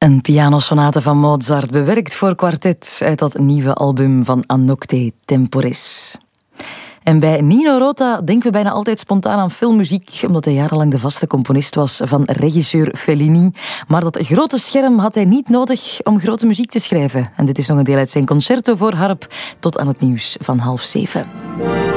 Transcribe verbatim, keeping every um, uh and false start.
Een pianosonate van Mozart, bewerkt voor kwartet uit dat nieuwe album van A Nocte Temporis. En bij Nino Rota denken we bijna altijd spontaan aan filmmuziek, omdat hij jarenlang de vaste componist was van regisseur Fellini. Maar dat grote scherm had hij niet nodig om grote muziek te schrijven. En dit is nog een deel uit zijn concerto voor harp, tot aan het nieuws van half zeven.